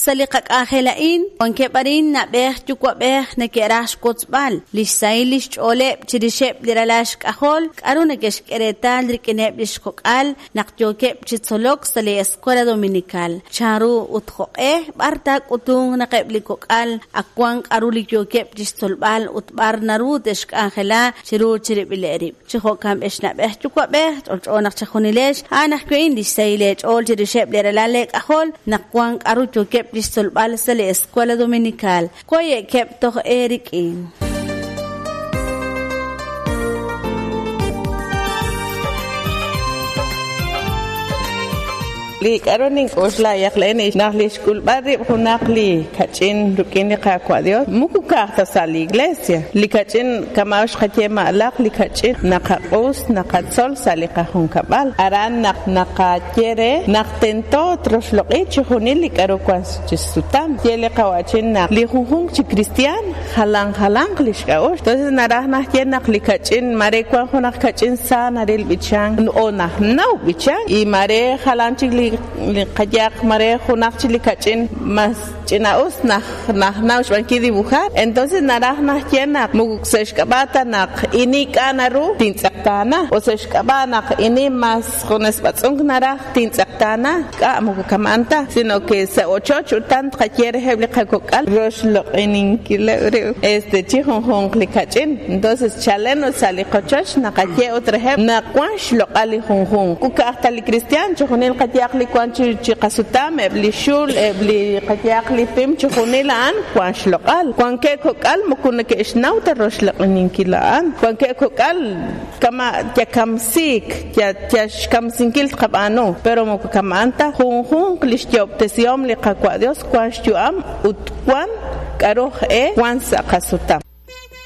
saliqak angelain onke parin na beh chukwa beh na kerash kotsbal lisailish ole chirishep diralash kahol aruna kesh keretal rikenep lishkokal nakjoke chitsolok sale escuela dominical charu utjoe bartak utung nakeplikokal akwang arulikyoke chitsolbal utbar naru desh angela chiru chiribileri chihokam eshna beh chukwa beh onak chkhonilesh anak kuin lisailech ol chirishep diralale kahol nakwang arucho kep listol bal sale escuela dominical koye kep to Eric in li karoning osla yakleni nahli school barri hunakli kachin rukini kwa Dios muku kahta sal iglesia li kachin kamash khatema alaq li kachin naqos naqatsol salika hunkabal aran naqakere naqtento trosloqich hunili karokwas chisutam yele qawachin li hunhung chi cristian halang lishkaosh entonces narahna yenak li kachin mare kwa hunak kachin sanaril bichang ona no bichang y mare halanchi kayak mare hunak chili kachin mas chinaos naush banki dibujar entonces narahna yenak mugseshkabata nak ini kanaru tinsaktana o seshkabana ini mas khones batsung narah tinsaktana ka mugamanta sino que se ocho chutan kayer heble kakokal rosh lo ininkile chihon klikachin entonces chaleno sali kochosh nakaye otra heb nakwash lo ali hun kuka li cristian chonel kayak li kwanchi qasutam ebli shul ebli kayak li pim chonel an kwash loqal kwanke kokal mukun ke isnauta rosh lo ininkila kwanke kokal kama yakamsik kamsinkil qabano pero mukamanta hun klishyob tesiom li qakwa Dios kwash yuam utkwan karoh kwansa qasutam